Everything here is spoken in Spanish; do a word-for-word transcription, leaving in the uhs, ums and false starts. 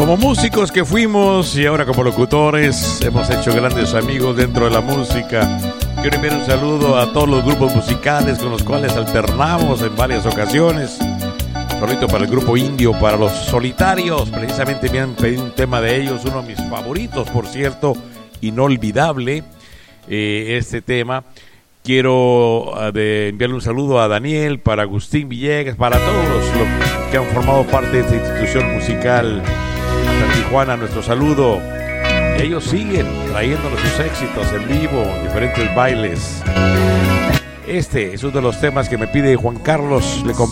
Como músicos que fuimos y ahora como locutores hemos hecho grandes amigos dentro de la música. Quiero enviar un saludo a todos los grupos musicales con los cuales alternamos en varias ocasiones. Un saludito para el grupo Indio, para los Solitarios. Precisamente me han pedido un tema de ellos, uno de mis favoritos, por cierto, inolvidable, eh, este tema. Quiero uh, de enviarle un saludo a Daniel, para Agustín Villegas, para todos los, los que han formado parte de esta institución musical. Hasta Tijuana, nuestro saludo. Y ellos siguen trayéndonos sus éxitos en vivo, diferentes bailes. Este es uno de los temas que me pide Juan Carlos. Le